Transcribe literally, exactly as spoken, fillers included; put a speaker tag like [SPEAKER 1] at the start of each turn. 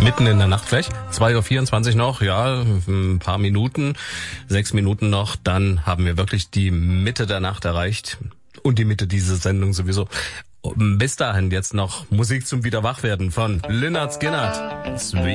[SPEAKER 1] Mitten in der Nacht gleich. zwei Uhr vierundzwanzig noch, ja, ein paar Minuten, sechs Minuten noch, dann haben wir wirklich die Mitte der Nacht erreicht. Und die Mitte dieser Sendung sowieso. Bis dahin jetzt noch Musik zum Wiederwachwerden von Lynyrd Skynyrd.